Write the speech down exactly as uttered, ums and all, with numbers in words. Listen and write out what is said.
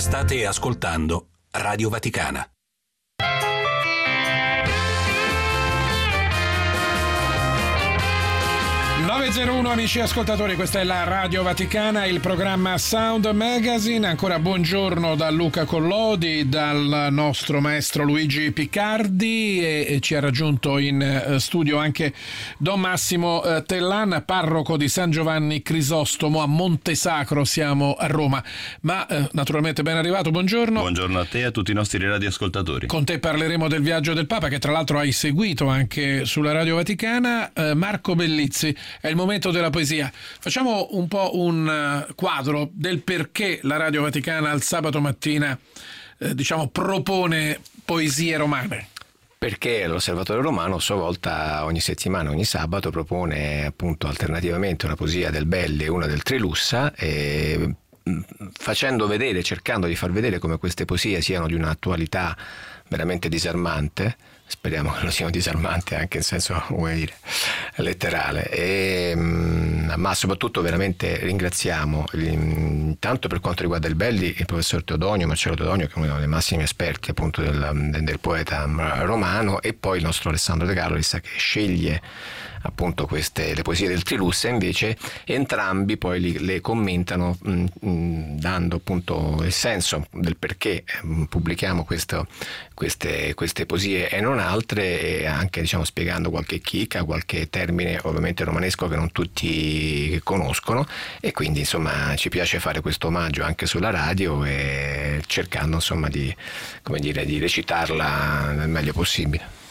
State ascoltando Radio Vaticana. nove e zero uno amici ascoltatori, questa è la Radio Vaticana, il programma Sound Magazine. Ancora buongiorno da Luca Collodi, dal nostro maestro Luigi Piccardi, e, e ci ha raggiunto in studio anche Don Massimo eh, Tellan, parroco di San Giovanni Crisostomo a Montesacro, siamo a Roma. Ma eh, naturalmente ben arrivato, buongiorno. Buongiorno a te e a tutti i nostri radioascoltatori. Con te parleremo del viaggio del Papa, che tra l'altro hai seguito anche sulla Radio Vaticana. eh, Marco Bellizzi, è il momento della poesia. Facciamo un po' un uh, quadro del perché la Radio Vaticana al sabato mattina eh, diciamo propone poesie romane. Perché l'Osservatore Romano a sua volta ogni settimana, ogni sabato propone appunto alternativamente una poesia del Belli e una del Trilussa, e facendo vedere, cercando di far vedere come queste poesie siano di un'attualità veramente disarmante. Speriamo che lo siano disarmante anche in senso, come dire, letterale. E, ma soprattutto veramente ringraziamo intanto per quanto riguarda il Belli il professor Teodonio, Marcello Teodonio, che è uno dei massimi esperti appunto del, del poeta romano, e poi il nostro Alessandro De Carolis, che sceglie appunto queste le poesie del Trilussa. Invece entrambi poi li, le commentano mh, mh, dando appunto il senso del perché mh, pubblichiamo questo, queste, queste poesie e non altre, e anche diciamo spiegando qualche chicca, qualche termine ovviamente romanesco che non tutti conoscono, e quindi insomma ci piace fare questo omaggio anche sulla radio, e cercando insomma di, come dire, di recitarla nel meglio possibile.